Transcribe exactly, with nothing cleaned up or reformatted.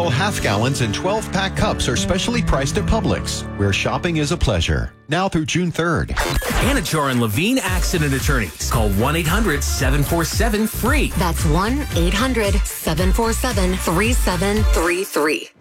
Half gallons and twelve pack cups are specially priced at Publix, where shopping is a pleasure. Now through June third. Anachar and Levine Accident Attorneys. Call one eight hundred seven four seven free. That's one eight hundred seven four seven three seven three three.